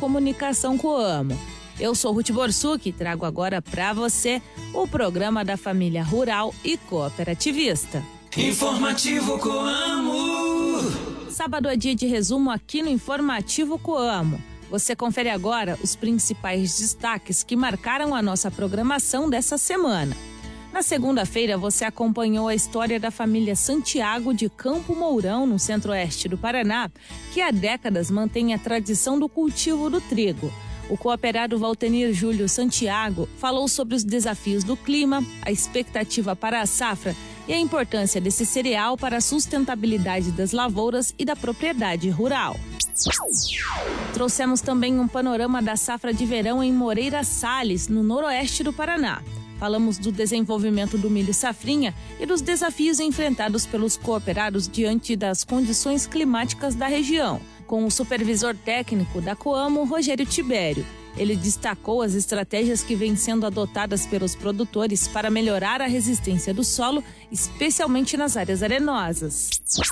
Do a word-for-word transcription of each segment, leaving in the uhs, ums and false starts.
Comunicação Coamo. Eu sou Ruth Borsuk e trago agora para você o programa da família rural e cooperativista. Informativo Coamo. Sábado é dia de resumo aqui no Informativo Coamo. Você confere agora os principais destaques que marcaram a nossa programação dessa semana. Na segunda-feira, você acompanhou a história da família Santiago de Campo Mourão, no centro-oeste do Paraná, que há décadas mantém a tradição do cultivo do trigo. O cooperado Valtenir Júlio Santiago falou sobre os desafios do clima, a expectativa para a safra e a importância desse cereal para a sustentabilidade das lavouras e da propriedade rural. Trouxemos também um panorama da safra de verão em Moreira Salles, no noroeste do Paraná. Falamos do desenvolvimento do milho safrinha e dos desafios enfrentados pelos cooperados diante das condições climáticas da região, com o supervisor técnico da Coamo, Rogério Tibério. Ele destacou as estratégias que vêm sendo adotadas pelos produtores para melhorar a resistência do solo, especialmente nas áreas arenosas.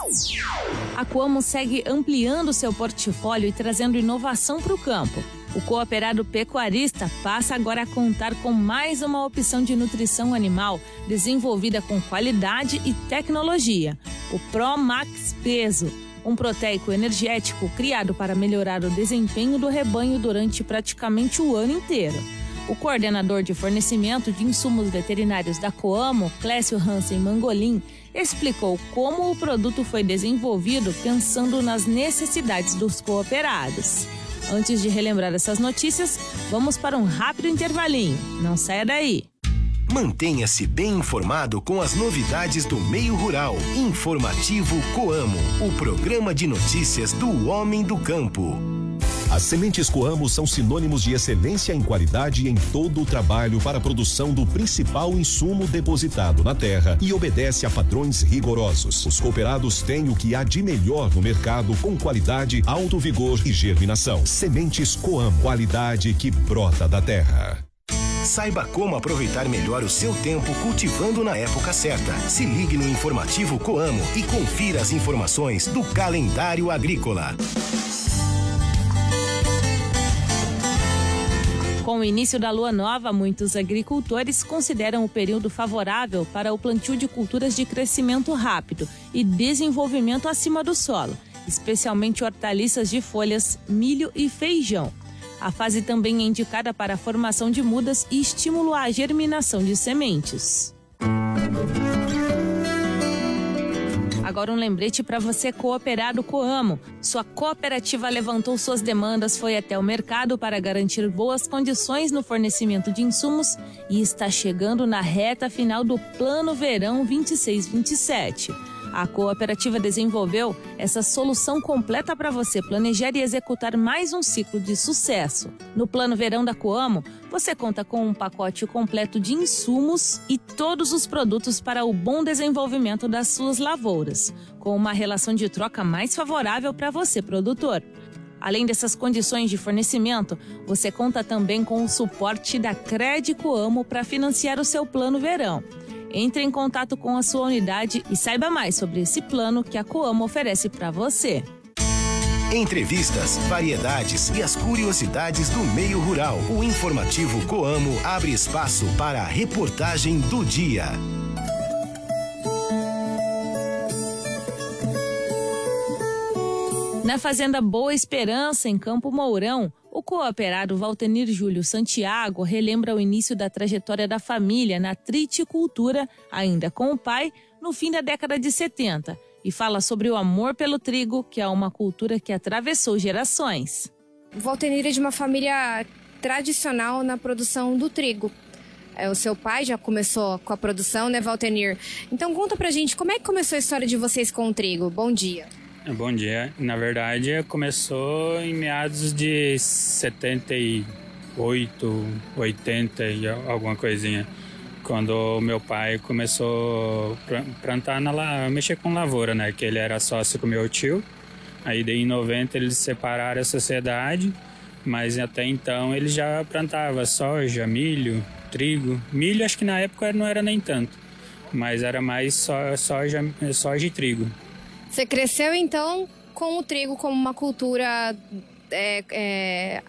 A Coamo segue ampliando seu portfólio e trazendo inovação para o campo. O cooperado pecuarista passa agora a contar com mais uma opção de nutrição animal desenvolvida com qualidade e tecnologia, o ProMax Peso, um proteico energético criado para melhorar o desempenho do rebanho durante praticamente o ano inteiro. O coordenador de fornecimento de insumos veterinários da Coamo, Clécio Hansen Mangolin, explicou como o produto foi desenvolvido pensando nas necessidades dos cooperados. Antes de relembrar essas notícias, vamos para um rápido intervalinho. Não saia daí. Mantenha-se bem informado com as novidades do meio rural. Informativo Coamo, o programa de notícias do homem do campo. As sementes Coamo são sinônimos de excelência em qualidade em todo o trabalho para a produção do principal insumo depositado na terra e obedece a padrões rigorosos. Os cooperados têm o que há de melhor no mercado com qualidade, alto vigor e germinação. Sementes Coamo, qualidade que brota da terra. Saiba como aproveitar melhor o seu tempo cultivando na época certa. Se ligue no Informativo Coamo e confira as informações do calendário agrícola. Com o início da lua nova, muitos agricultores consideram o período favorável para o plantio de culturas de crescimento rápido e desenvolvimento acima do solo, especialmente hortaliças de folhas, milho e feijão. A fase também é indicada para a formação de mudas e estímulo à germinação de sementes. Agora um lembrete para você, cooperado Coamo. Sua cooperativa levantou suas demandas, foi até o mercado para garantir boas condições no fornecimento de insumos e está chegando na reta final do Plano Verão vinte e seis vinte e sete. A cooperativa desenvolveu essa solução completa para você planejar e executar mais um ciclo de sucesso. No Plano Verão da Coamo, você conta com um pacote completo de insumos e todos os produtos para o bom desenvolvimento das suas lavouras, com uma relação de troca mais favorável para você, produtor. Além dessas condições de fornecimento, você conta também com o suporte da Cred Coamo para financiar o seu Plano Verão. Entre em contato com a sua unidade e saiba mais sobre esse plano que a Coamo oferece para você. Entrevistas, variedades e as curiosidades do meio rural. O Informativo Coamo abre espaço para a reportagem do dia. Na Fazenda Boa Esperança, em Campo Mourão, o cooperado Valtenir Júlio Santiago relembra o início da trajetória da família na triticultura, ainda com o pai, no fim da década de setenta, e fala sobre o amor pelo trigo, que é uma cultura que atravessou gerações. Valtenir é de uma família tradicional na produção do trigo. É, o seu pai já começou com a produção, né, Valtenir? Então conta pra gente, como é que começou a história de vocês com o trigo? Bom dia. Bom dia. Na verdade, começou em meados de setenta e oito, oitenta e alguma coisinha. Quando meu pai começou a plantar, na, mexer com lavoura, né? Que ele era sócio com meu tio. Aí daí, em noventa eles separaram a sociedade, mas até então ele já plantava soja, milho, trigo. Milho acho que na época não era nem tanto, mas era mais so, soja, soja e trigo. Você cresceu então com o trigo como uma cultura é, é,